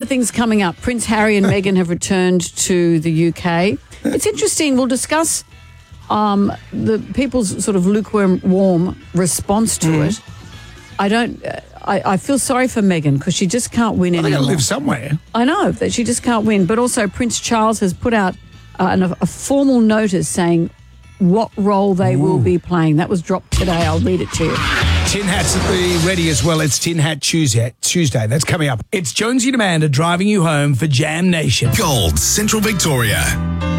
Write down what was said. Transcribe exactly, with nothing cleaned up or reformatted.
things coming up. Prince Harry and Meghan have returned to the U K. It's interesting. We'll discuss um, the people's sort of lukewarm warm response to mm. it. I don't. Uh, I, I feel sorry for Meghan because she just can't win well, anymore. They got to live somewhere. I know that she just can't win. But also, Prince Charles has put out uh, an, a formal notice saying what role they Ooh. will be playing. That was dropped today. I'll read it to you. Tin Hats at the ready as well. It's Tin Hat Tuesday. Tuesday. That's coming up. It's Jonesy and Amanda driving you home for Jam Nation. Gold, Central Victoria.